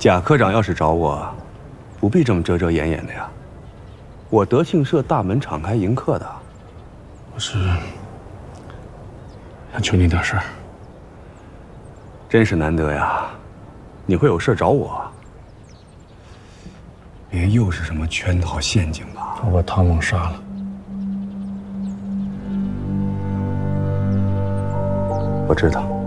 贾科长要是找我，不必这么遮遮掩掩的呀。我德庆社大门敞开迎客的。 我是想求你点事儿。 真是难得呀，你会有事找我？别又是什么圈套陷阱吧？ 我把汤猛杀了。 我知道。